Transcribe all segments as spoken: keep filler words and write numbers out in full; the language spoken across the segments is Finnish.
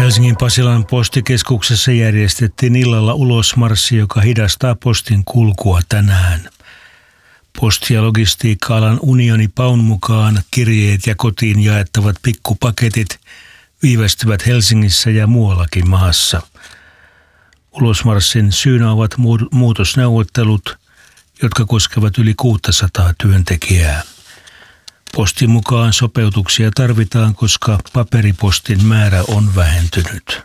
Helsingin Pasilan postikeskuksessa järjestettiin illalla ulosmarssi, joka hidastaa postin kulkua tänään. Posti- ja logistiikka-alan unioni Paun mukaan kirjeet ja kotiin jaettavat pikkupaketit viivästyvät Helsingissä ja muuallakin maassa. Ulosmarssin syynä ovat muutosneuvottelut, jotka koskevat yli kuusisataa työntekijää. Postin mukaan sopeutuksia tarvitaan, koska paperipostin määrä on vähentynyt.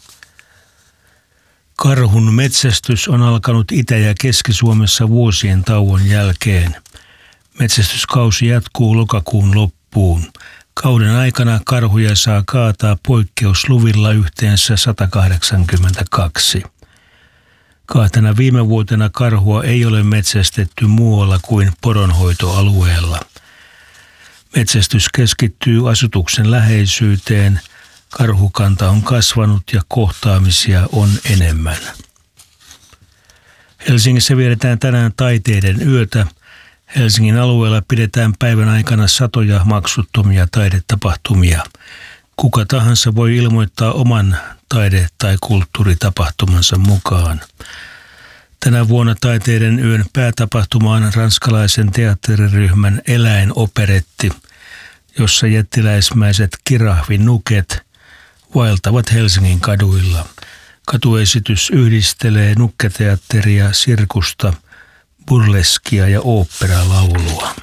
Karhun metsästys on alkanut Itä- ja Keski-Suomessa vuosien tauon jälkeen. Metsästyskausi jatkuu lokakuun loppuun. Kauden aikana karhuja saa kaataa poikkeusluvilla yhteensä sata kahdeksankymmentäkaksi. Kahtena viime vuotena karhua ei ole metsästetty muualla kuin poronhoitoalueella. Metsästys keskittyy asutuksen läheisyyteen, karhukanta on kasvanut ja kohtaamisia on enemmän. Helsingissä vietetään tänään taiteiden yötä. Helsingin alueella pidetään päivän aikana satoja maksuttomia taidetapahtumia. Kuka tahansa voi ilmoittaa oman taide- tai kulttuuritapahtumansa mukaan. Tänä vuonna taiteiden yön päätapahtuma on ranskalaisen teatteriryhmän eläinoperetti, jossa jättiläismäiset kirahvinuket vaeltavat Helsingin kaduilla. Katuesitys yhdistelee nukketeatteria, sirkusta, burleskia ja oopperalaulua.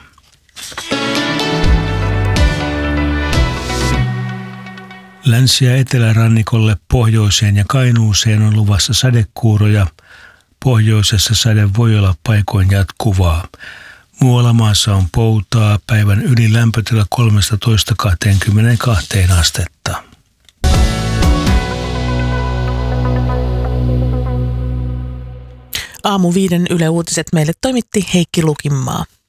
Länsi- ja etelärannikolle, pohjoiseen ja Kainuuseen on luvassa sadekuuroja. Pohjoisessa sade voi olla paikoin jatkuvaa. Muualla maassa on poutaa, päivän ylilämpötila kolmetoista kaksikymmentäkaksi astetta. Aamu viiden Yle Uutiset meille toimitti Heikki Lukinmaa.